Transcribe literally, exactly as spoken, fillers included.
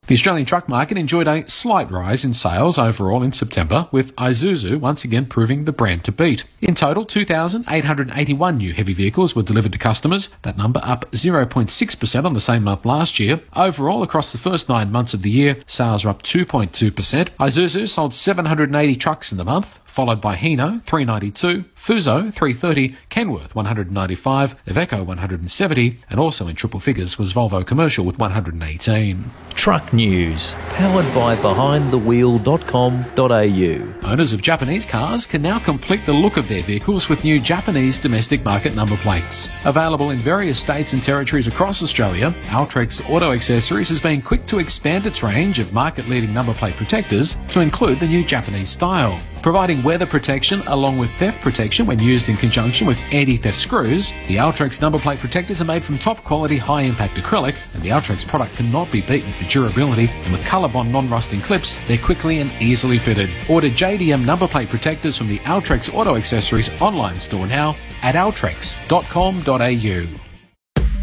The Australian truck market enjoyed a slight rise in sales overall in September, with Isuzu once again proving the brand to beat. In total, two thousand eight hundred eighty-one new heavy vehicles were delivered to customers, that number up zero point six percent on the same month last year. Overall, across the first nine months of the year, sales are up two point two percent. Isuzu sold seven hundred eighty trucks in the month, followed by Hino, three ninety-two, Fuso, three thirty, Kenworth, one hundred ninety-five, Iveco, one hundred seventy, and also in triple figures was Volvo Commercial with one hundred eighteen. Truck news, powered by behind the wheel dot com dot a u. Owners of Japanese cars can now complete the look of their vehicles with new Japanese domestic market number plates. Available in various states and territories across Australia, Altrex Auto Accessories has been quick to expand its range of market-leading number plate protectors to include the new Japanese style. Providing weather protection along with theft protection when used in conjunction with anti-theft screws, the Altrex number plate protectors are made from top-quality high-impact acrylic, and the Altrex product cannot be beaten for durability, and with ColourBond non-rusting clips, they're quickly and easily fitted. Order J D M number plate protectors from the Altrex Auto Accessories online store now at altrex dot com dot a u.